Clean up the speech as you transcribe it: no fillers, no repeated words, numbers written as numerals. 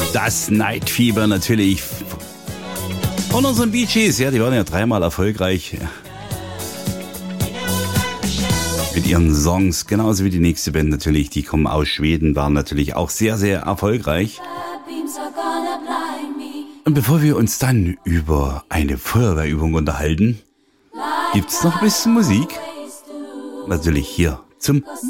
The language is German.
Das Night Fever natürlich. Von unseren Bee Gees, ja, die waren ja dreimal erfolgreich. Mit ihren Songs, genauso wie die nächste Band natürlich, die kommen aus Schweden, waren natürlich auch sehr, sehr erfolgreich. Und bevor wir uns dann über eine Feuerwehrübung unterhalten, gibt's noch ein bisschen Musik. Natürlich hier zum